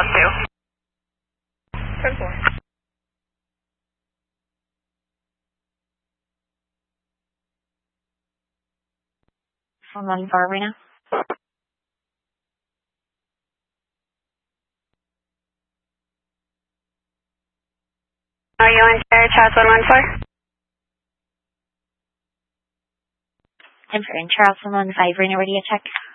House 2. 10-4. Phone 1 for Arena. Are you on Charles 114? I'm for Charles 115, Arena, ready to check.